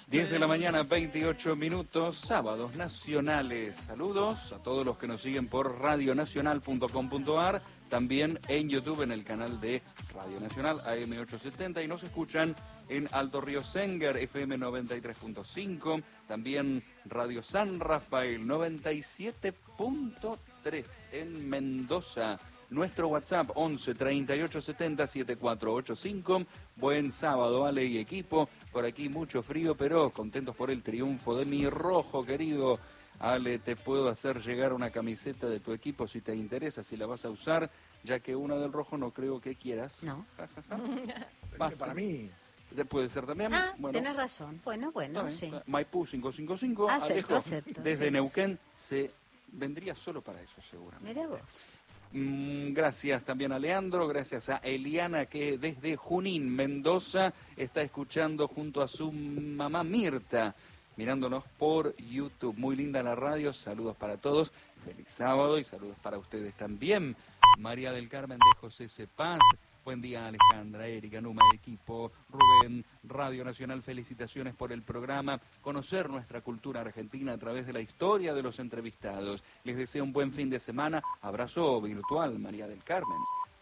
10 de la mañana, 28 minutos, sábados nacionales. Saludos a todos los que nos siguen por radionacional.com.ar, también en YouTube en el canal de Radio Nacional AM870 y nos escuchan en Alto Río Sengar, FM 93.5, también Radio San Rafael 97.3 en Mendoza. Nuestro WhatsApp 11 38 70 7485. Buen sábado, Ale y equipo. Por aquí mucho frío, pero contentos por el triunfo de mi rojo, querido. Ale, te puedo hacer llegar una camiseta de tu equipo si te interesa, si la vas a usar, ya que una del rojo no creo que quieras. No. Para mí. Puede ser también. Bueno, tenés razón. Bueno, sí. Maipú 555. Acepto. Desde Neuquén se vendría solo para eso, seguramente. Mirá vos. Gracias también a Leandro, gracias a Eliana que desde Junín, Mendoza, está escuchando junto a su mamá Mirta, mirándonos por YouTube. Muy linda la radio, saludos para todos, feliz sábado y saludos para ustedes también. María del Carmen de José Cepaz, buen día Alejandra, Erika, Numa, equipo, Rubén, Radio Nacional, felicitaciones por el programa, conocer nuestra cultura argentina a través de la historia de los entrevistados. Les deseo un buen fin de semana, abrazo virtual, María del Carmen,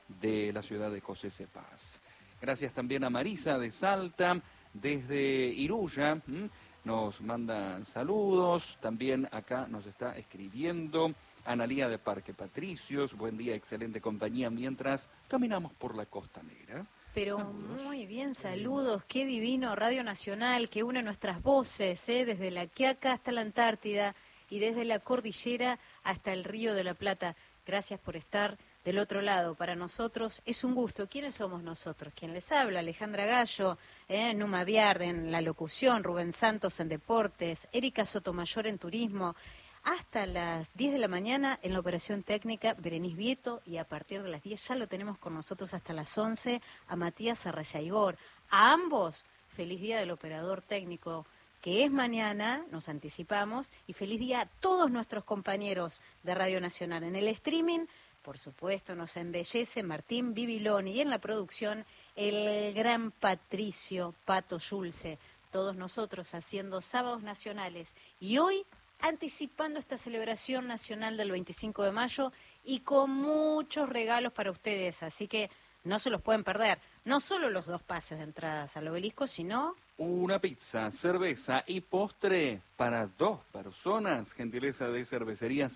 de la ciudad de José Cepaz. Gracias también a Marisa de Salta, desde Iruya, nos manda saludos, también acá nos está escribiendo Analía de Parque Patricios, buen día, excelente compañía mientras caminamos por la costanera. Pero saludos. Muy bien, saludos, qué divino Radio Nacional que une nuestras voces, desde la Quiaca hasta la Antártida y desde la cordillera hasta el Río de la Plata. Gracias por estar del otro lado. Para nosotros es un gusto. ¿Quiénes somos nosotros? ¿Quién les habla? Alejandra Gallo, Numa Viarde en la locución, Rubén Santos en deportes, Erika Sotomayor en turismo. Hasta las 10 de la mañana en la operación técnica, Berenice Vieto, y a partir de las 10 ya lo tenemos con nosotros hasta las 11, a Matías Arrezaigor. A ambos, feliz día del operador técnico, que es mañana, nos anticipamos, y feliz día a todos nuestros compañeros de Radio Nacional. En el streaming, por supuesto, nos embellece Martín Bibiloni, y en la producción, el gran Patricio Pato Schulze. Todos nosotros haciendo sábados nacionales. Y hoy, anticipando esta celebración nacional del 25 de mayo y con muchos regalos para ustedes, así que no se los pueden perder, no solo los 2 pases de entradas al obelisco, sino una pizza, cerveza y postre para 2 personas, gentileza de cervecería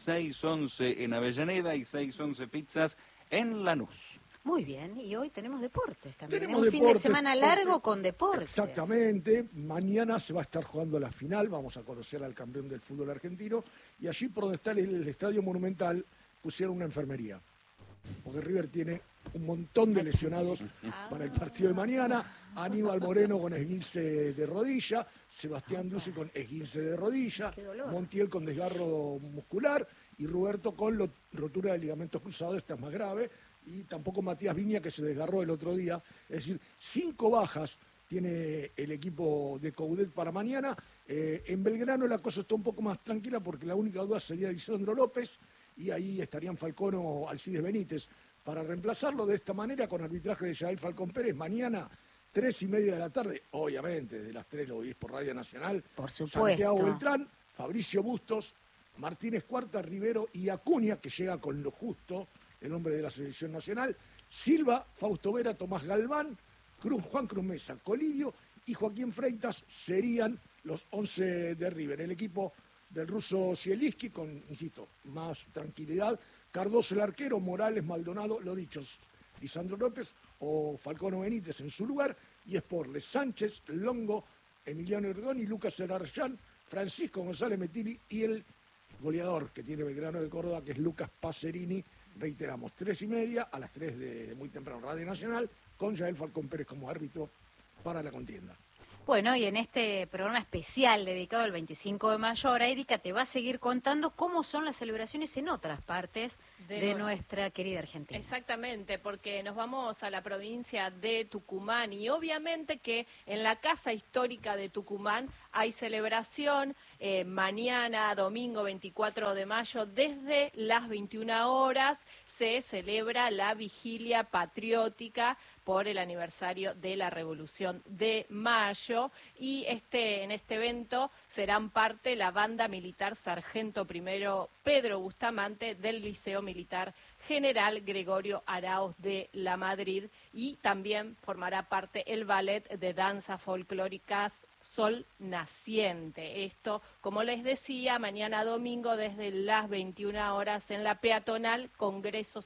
611 en Avellaneda y 611 pizzas en Lanús. Muy bien, y hoy tenemos deportes también. Tenemos un deportes, fin de semana largo con deportes. Exactamente. Mañana se va a estar jugando la final. Vamos a conocer al campeón del fútbol argentino. Y allí por donde está el Estadio Monumental pusieron una enfermería. Porque River tiene un montón de lesionados para el partido de mañana. Aníbal Moreno con esguince de rodilla. Sebastián Duce con esguince de rodilla. Montiel con desgarro muscular. Y Roberto con rotura de ligamentos cruzados. Esta es más grave. Y tampoco Matías Viña, que se desgarró el otro día. Es decir, 5 bajas tiene el equipo de Coudet para mañana. En Belgrano la cosa está un poco más tranquila porque la única duda sería Lisandro López y ahí estarían Falcón o Alcides Benítez para reemplazarlo de esta manera con arbitraje de Yael Falcón Pérez. Mañana, 3:30 de la tarde, obviamente, de las 3 lo oís por Radio Nacional. Por supuesto. Santiago Beltrán, Fabricio Bustos, Martínez Cuarta, Rivero y Acuña, que llega con lo justo, el hombre de la selección nacional, Silva, Fausto Vera, Tomás Galván, Juan Cruz Mesa, Colidio y Joaquín Freitas serían los 11 de River. El equipo del ruso Zielinski con, insisto, más tranquilidad. Cardoso el arquero, Morales, Maldonado, lo dichos, Lisandro López o Falcón o Benítez en su lugar. Y Sporles, Sánchez, Longo, Emiliano Ergón y Lucas Erarján, Francisco González Metili y el goleador que tiene Belgrano de Córdoba, que es Lucas Pacerini. Reiteramos, 3:30 a las 3 de muy temprano Radio Nacional, con Yael Falcón Pérez como árbitro para la contienda. Bueno, y en este programa especial dedicado al 25 de mayo, ahora Erika te va a seguir contando cómo son las celebraciones en otras partes de nuestra querida Argentina. Exactamente, porque nos vamos a la provincia de Tucumán y obviamente que en la Casa Histórica de Tucumán hay celebración mañana, domingo 24 de mayo, desde las 21 horas se celebra la vigilia patriótica por el aniversario de la Revolución de Mayo, y en este evento serán parte la banda militar Sargento Primero Pedro Bustamante del Liceo Militar General Gregorio Araoz de La Madrid, y también formará parte el ballet de danzas folclóricas Sol Naciente. Esto, como les decía, mañana domingo desde las 21 horas en la peatonal Congreso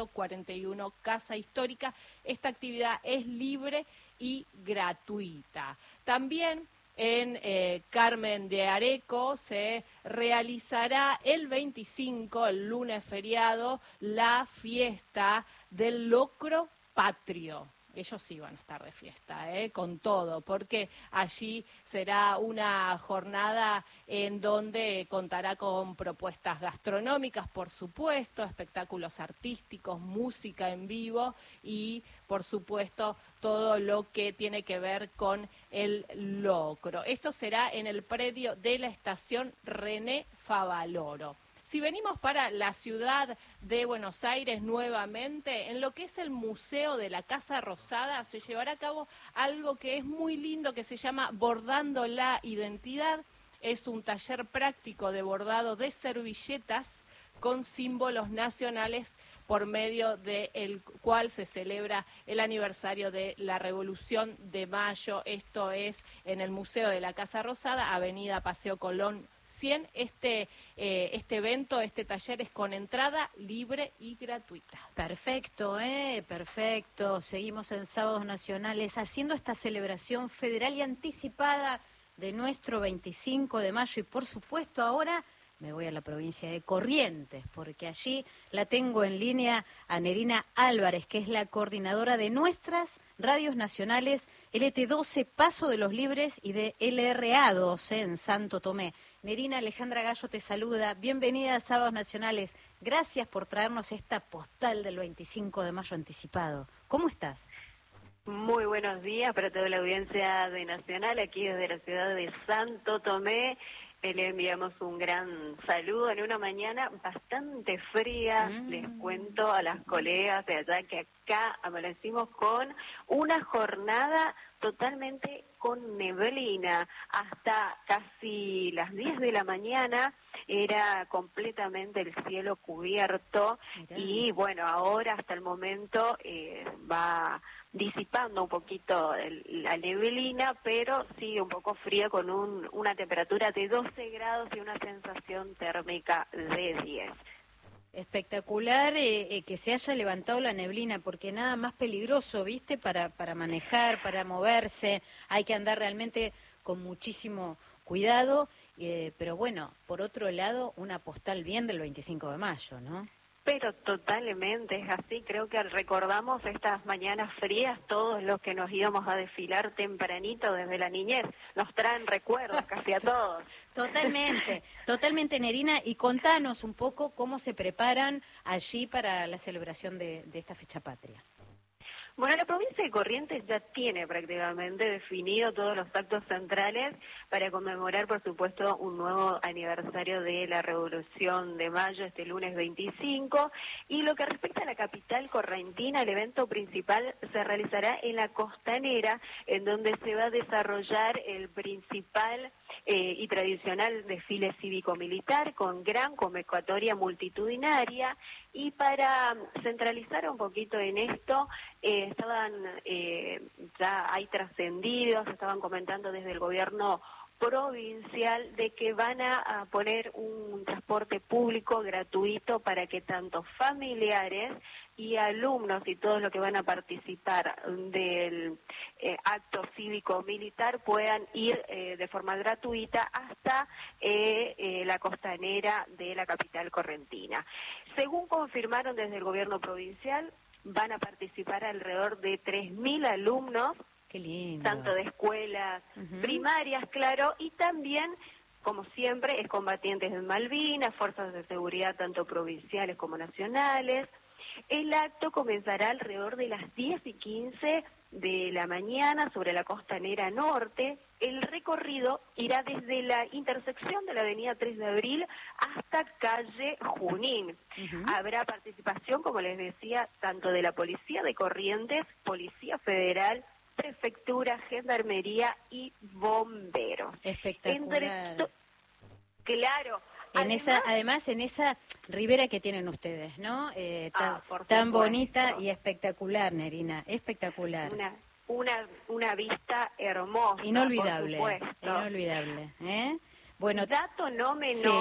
141 Casa Histórica. Esta actividad es libre y gratuita. También en Carmen de Areco se realizará el 25, el lunes feriado, la fiesta del locro patrio. Ellos sí van a estar de fiesta, con todo, porque allí será una jornada en donde contará con propuestas gastronómicas, por supuesto, espectáculos artísticos, música en vivo y, por supuesto, todo lo que tiene que ver con el locro. Esto será en el predio de la estación René Favaloro. Si venimos para la ciudad de Buenos Aires nuevamente, en lo que es el Museo de la Casa Rosada se llevará a cabo algo que es muy lindo, que se llama Bordando la Identidad. Es un taller práctico de bordado de servilletas con símbolos nacionales, por medio del cual se celebra el aniversario de la Revolución de Mayo. Esto es en el Museo de la Casa Rosada, Avenida Paseo Colón 100. Este evento, este taller es con entrada libre y gratuita. Perfecto, perfecto. Seguimos en Sábados Nacionales haciendo esta celebración federal y anticipada de nuestro 25 de mayo, y por supuesto ahora me voy a la provincia de Corrientes, porque allí la tengo en línea a Nerina Álvarez, que es la coordinadora de nuestras radios nacionales LT12, Paso de los Libres, y de LRA12 en Santo Tomé. Nerina, Alejandra Gallo te saluda. Bienvenida a Sábados Nacionales. Gracias por traernos esta postal del 25 de mayo anticipado. ¿Cómo estás? Muy buenos días para toda la audiencia de Nacional, aquí desde la ciudad de Santo Tomé. Le enviamos un gran saludo en una mañana bastante fría. Les cuento a las colegas de allá que acá amanecimos con una jornada totalmente con neblina. Hasta casi las 10 de la mañana era completamente el cielo cubierto. Mirá. Y bueno, ahora hasta el momento va disipando un poquito la neblina, pero sigue un poco fría con una temperatura de 12 grados y una sensación térmica de 10. Espectacular que se haya levantado la neblina, porque nada más peligroso, ¿viste? Para manejar, para moverse, hay que andar realmente con muchísimo cuidado, pero bueno, por otro lado, una postal bien del 25 de mayo, ¿no? Pero totalmente es así. Creo que recordamos estas mañanas frías, todos los que nos íbamos a desfilar tempranito desde la niñez, nos traen recuerdos casi a todos. Totalmente, Nerina, y contanos un poco cómo se preparan allí para la celebración de esta fecha patria. Bueno, la provincia de Corrientes ya tiene prácticamente definido todos los actos centrales para conmemorar, por supuesto, un nuevo aniversario de la Revolución de Mayo, este lunes 25. Y lo que respecta a la capital correntina, el evento principal se realizará en la Costanera, en donde se va a desarrollar el principal y tradicional desfile cívico-militar con gran convocatoria multitudinaria. Y para centralizar un poquito en esto, ya hay trascendidos, estaban comentando desde el gobierno provincial de que van a poner un transporte público gratuito para que tanto familiares y alumnos y todos los que van a participar del acto cívico-militar puedan ir de forma gratuita hasta la costanera de la capital correntina. Según confirmaron desde el gobierno provincial, van a participar alrededor de 3.000 alumnos. Qué lindo. Tanto de escuelas primarias, claro, y también, como siempre, excombatientes de Malvinas, fuerzas de seguridad tanto provinciales como nacionales. El acto comenzará alrededor de las 10:15 de la mañana sobre la costanera norte. El recorrido irá desde la intersección de la avenida 3 de Abril hasta calle Junín. Habrá participación, como les decía, tanto de la Policía de Corrientes, Policía Federal, Prefectura, Gendarmería y Bomberos. Espectacular. Claro. Además, en esa ribera que tienen ustedes, ¿no? Tan bonita y espectacular, Nerina, espectacular. Una vista hermosa, inolvidable, por supuesto. Inolvidable, ¿eh? Bueno, dato no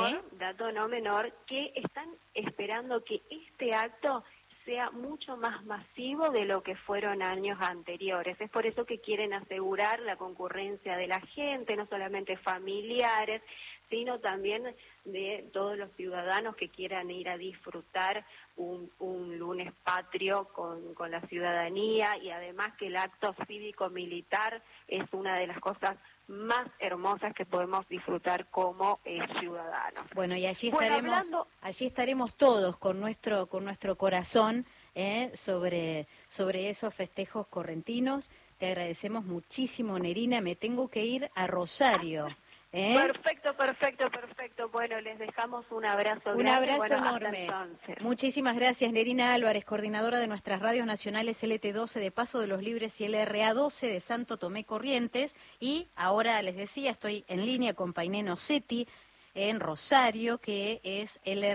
menor, que están esperando que este acto sea mucho más masivo de lo que fueron años anteriores. Es por eso que quieren asegurar la concurrencia de la gente, no solamente familiares, sino también de todos los ciudadanos que quieran ir a disfrutar un lunes patrio con la ciudadanía, y además que el acto cívico-militar es una de las cosas más hermosas que podemos disfrutar como ciudadanos. Bueno, y allí estaremos todos con nuestro corazón sobre esos festejos correntinos. Te agradecemos muchísimo, Nerina. Me tengo que ir a Rosario. Perfecto. Bueno, les dejamos un abrazo grande. Un abrazo enorme. Muchísimas gracias, Nerina Álvarez, coordinadora de nuestras radios nacionales LT12 de Paso de los Libres y LRA12 de Santo Tomé Corrientes. Y ahora les decía, estoy en línea con Painé Nocetti en Rosario, que es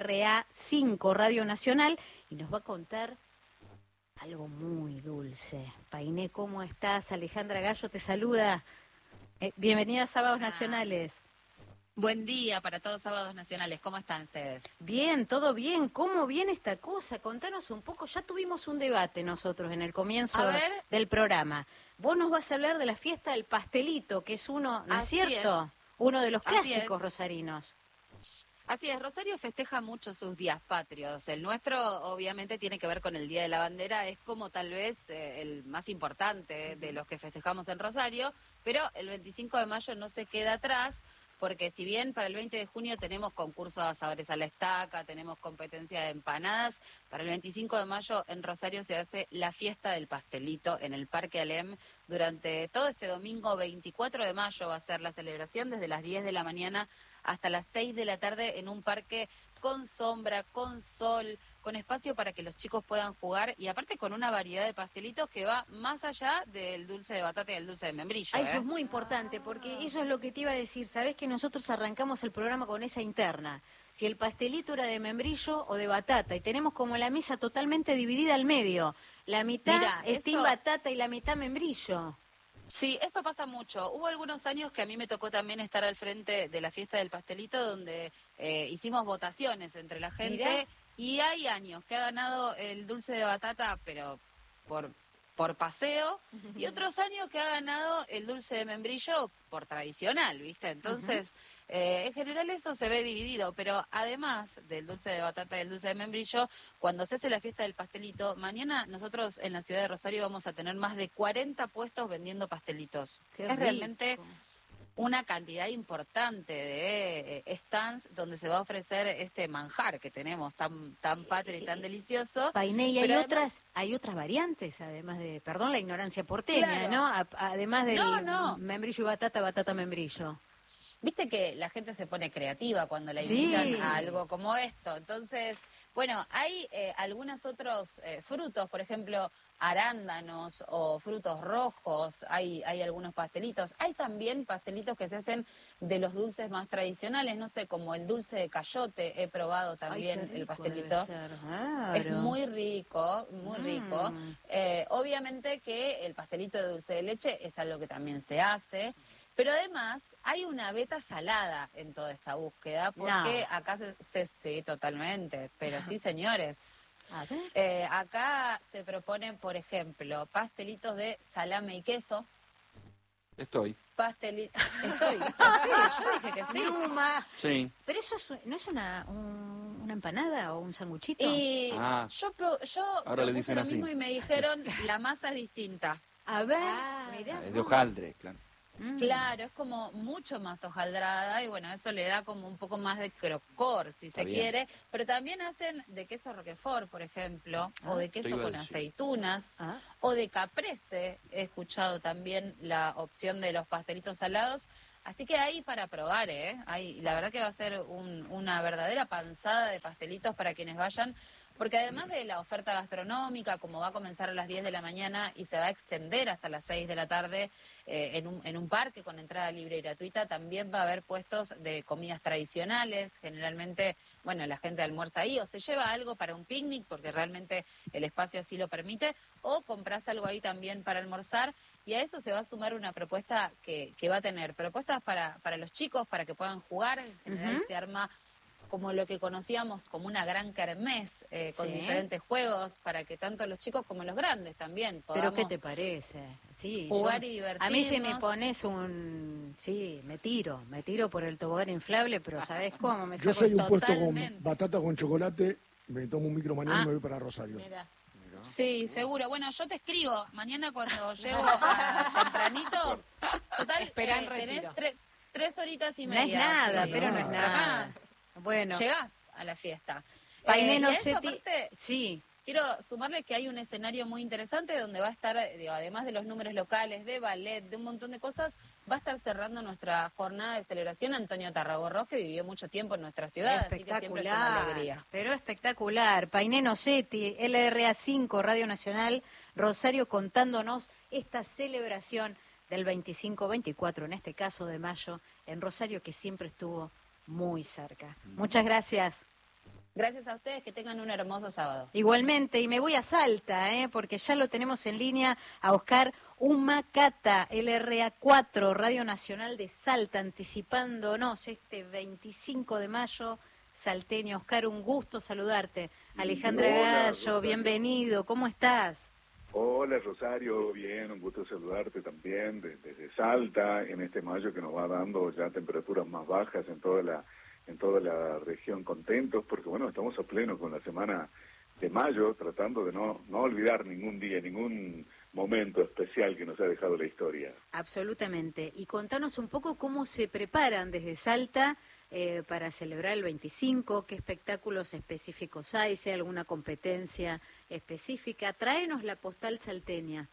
LRA5 Radio Nacional, y nos va a contar algo muy dulce. Painé, ¿cómo estás? Alejandra Gallo te saluda. Bienvenida a Sábados Nacionales. Buen día para todos Sábados Nacionales. ¿Cómo están ustedes? Bien, todo bien. ¿Cómo viene esta cosa? Contanos un poco. Ya tuvimos un debate nosotros en el comienzo del programa. Vos nos vas a hablar de la fiesta del pastelito, que es uno, ¿no es cierto? Uno de los clásicos rosarinos. Así es, Rosario festeja mucho sus días patrios. El nuestro obviamente tiene que ver con el Día de la Bandera, es como tal vez el más importante de los que festejamos en Rosario, pero el 25 de mayo no se queda atrás, porque si bien para el 20 de junio tenemos concurso de asadores a la estaca, tenemos competencia de empanadas, para el 25 de mayo en Rosario se hace la fiesta del pastelito en el Parque Alem. Durante todo este domingo 24 de mayo va a ser la celebración desde las 10 de la mañana hasta las 6 de la tarde en un parque con sombra, con sol, con espacio para que los chicos puedan jugar, y aparte con una variedad de pastelitos que va más allá del dulce de batata y del dulce de membrillo. Eso es muy importante, porque eso es lo que te iba a decir. Sabés que nosotros arrancamos el programa con esa interna. Si el pastelito era de membrillo o de batata, y tenemos como la mesa totalmente dividida al medio. La mitad es team batata y la mitad membrillo. Sí, eso pasa mucho. Hubo algunos años que a mí me tocó también estar al frente de la fiesta del pastelito, donde hicimos votaciones entre la gente. Mirá. Y hay años que ha ganado el dulce de batata, pero por paseo, y otros años que ha ganado el dulce de membrillo por tradicional, ¿viste? Entonces, en general eso se ve dividido, pero además del dulce de batata y el dulce de membrillo, cuando se hace la fiesta del pastelito, mañana nosotros en la ciudad de Rosario vamos a tener más de 40 puestos vendiendo pastelitos. Es realmente una cantidad importante de stands donde se va a ofrecer este manjar que tenemos tan patrio y tan delicioso. Painé, y hay otras variantes, además de, perdón la ignorancia porteña, ¿no? Además del membrillo y batata membrillo. Viste que la gente se pone creativa cuando la invitan a algo como esto. Entonces, bueno, hay algunos otros frutos, por ejemplo, arándanos o frutos rojos, hay algunos pastelitos. Hay también pastelitos que se hacen de los dulces más tradicionales, no sé, como el dulce de cayote, he probado también el pastelito. Claro. Es muy rico, muy rico. Obviamente que el pastelito de dulce de leche es algo que también se hace. Pero además hay una beta salada en toda esta búsqueda, porque acá sí, totalmente, pero sí, señores. Acá se proponen, por ejemplo, pastelitos de salame y queso. Estoy. Sí, yo dije que sí. Numa. Sí. Pero eso ¿no es una empanada o un sanguchito? Y yo ahora le dicen lo así mismo y me dijeron la masa es distinta. A ver, mirá. Es de hojaldre, claro. Claro, es como mucho más hojaldrada y bueno, eso le da como un poco más de crocor, si se quiere, pero también hacen de queso roquefort, por ejemplo, o de queso con aceitunas, o de caprese. He escuchado también la opción de los pastelitos salados, así que hay para probar, ¿eh? La verdad que va a ser una verdadera panzada de pastelitos para quienes vayan, porque además de la oferta gastronómica, como va a comenzar a las 10 de la mañana y se va a extender hasta las 6 de la tarde en un parque con entrada libre y gratuita, también va a haber puestos de comidas tradicionales. Generalmente, bueno, la gente almuerza ahí o se lleva algo para un picnic, porque realmente el espacio así lo permite, o compras algo ahí también para almorzar, y a eso se va a sumar una propuesta que va a tener propuestas para los chicos, para que puedan jugar. En general se arma como lo que conocíamos como una gran kermés, con diferentes juegos, para que tanto los chicos como los grandes también podamos... ¿Pero qué te parece? Sí, jugar y divertirnos. A mí si me pones sí, me tiro por el tobogán inflable, pero ¿sabés cómo? Yo soy un puesto con batata con chocolate, me tomo un micro mañana y me voy para Rosario. Mira. Sí, seguro. Bueno, yo te escribo mañana cuando llego tempranito. Total, tenés 3 horitas y media. No es nada, pero no es nada. Bueno. Llegás a la fiesta. Painé, y no a eso, sé aparte, sí. Quiero sumarle que hay un escenario muy interesante donde va a estar, además de los números locales, de ballet, de un montón de cosas, va a estar cerrando nuestra jornada de celebración Antonio Tarragorros, que vivió mucho tiempo en nuestra ciudad, así que siempre es una alegría. Pero espectacular. Painé Nocetti, LRA5, Radio Nacional, Rosario, contándonos esta celebración del 25-24, en este caso de mayo, en Rosario, que siempre estuvo muy cerca. Muchas gracias. Gracias a ustedes, que tengan un hermoso sábado. Igualmente, y me voy a Salta, porque ya lo tenemos en línea a Oscar Humacata, LRA4, Radio Nacional de Salta, anticipándonos este 25 de mayo, salteño. Oscar, un gusto saludarte. Alejandra Gallo, bienvenido, ¿cómo estás? Hola Rosario, bien, un gusto saludarte también desde Salta, en este mayo que nos va dando ya temperaturas más bajas en toda la región, contentos, porque bueno, estamos a pleno con la semana de mayo, tratando de no olvidar ningún día, ningún momento especial que nos ha dejado la historia. Absolutamente. Y contanos un poco cómo se preparan desde Salta para celebrar el 25, qué espectáculos específicos hay, si hay alguna competencia específica. Tráenos la postal salteña.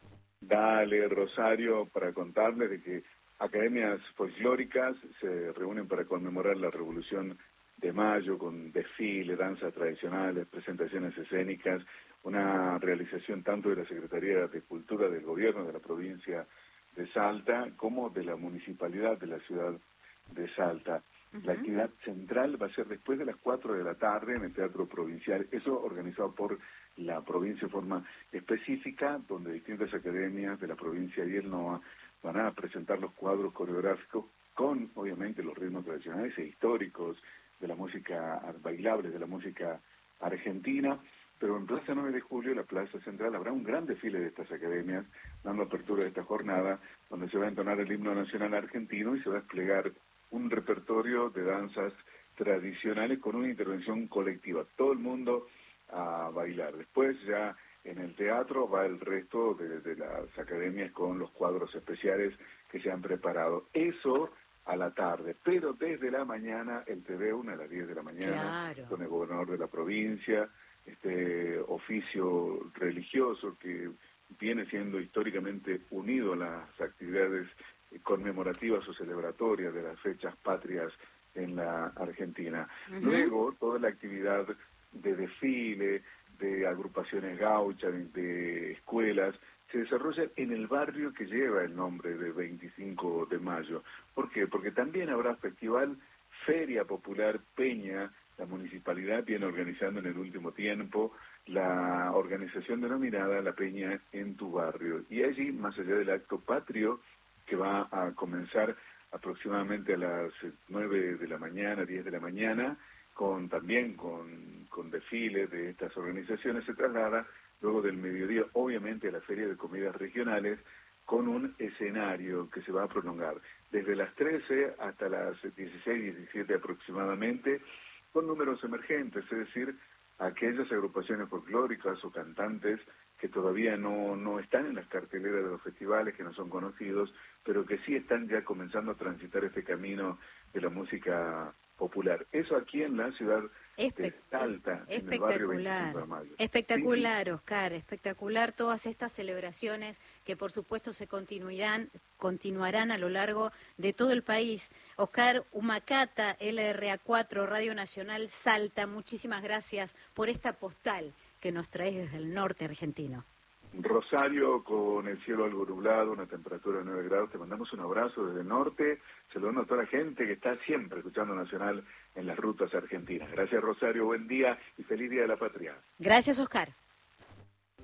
Dale, Rosario, para contarles de que academias folclóricas se reúnen para conmemorar la Revolución de Mayo con desfile, danzas tradicionales, presentaciones escénicas, una realización tanto de la Secretaría de Cultura del Gobierno de la provincia de Salta como de la Municipalidad de la ciudad de Salta. La actividad central va a ser después de las 4 de la tarde en el Teatro Provincial, eso organizado por la provincia de forma específica, donde distintas academias de la provincia y el NOA van a presentar los cuadros coreográficos con, obviamente, los ritmos tradicionales e históricos de la música bailable, de la música argentina, pero en Plaza 9 de Julio, la Plaza Central, habrá un gran desfile de estas academias, dando apertura a esta jornada, donde se va a entonar el himno nacional argentino y se va a desplegar un repertorio de danzas tradicionales con una intervención colectiva. Todo el mundo a bailar. Después ya en el teatro va el resto de las academias con los cuadros especiales que se han preparado. Eso a la tarde, pero desde la mañana el TV1 a las 10 de la mañana, claro, con el gobernador de la provincia, este oficio religioso que viene siendo históricamente unido a las actividades conmemorativas o celebratorias de las fechas patrias en la Argentina. Luego, toda la actividad de desfile, de agrupaciones gauchas, de escuelas, se desarrolla en el barrio que lleva el nombre de 25 de mayo. ¿Por qué? Porque también habrá festival, Feria Popular Peña. La municipalidad viene organizando en el último tiempo la organización denominada La Peña en tu Barrio. Y allí, más allá del acto patrio, que va a comenzar aproximadamente a las 9 de la mañana, 10 de la mañana, también con desfiles de estas organizaciones, se traslada luego del mediodía, obviamente, a la Feria de Comidas Regionales, con un escenario que se va a prolongar desde las 13 hasta las 16, 17 aproximadamente, con números emergentes, es decir, aquellas agrupaciones folclóricas o cantantes que que todavía no están en las carteleras de los festivales, que no son conocidos, pero que sí están ya comenzando a transitar este camino de la música popular. Eso aquí en la ciudad de Salta, en el barrio 25 de Mayo. Espectacular, sí. Oscar, espectacular todas estas celebraciones que por supuesto se continuarán a lo largo de todo el país. Oscar Humacata, LRA4, Radio Nacional Salta, muchísimas gracias por esta postal que nos traes desde el norte argentino. Rosario, con el cielo algo nublado, una temperatura de 9 grados, te mandamos un abrazo desde el norte, saludando a toda la gente que está siempre escuchando Nacional en las rutas argentinas. Gracias, Rosario, buen día y feliz Día de la Patria. Gracias, Oscar.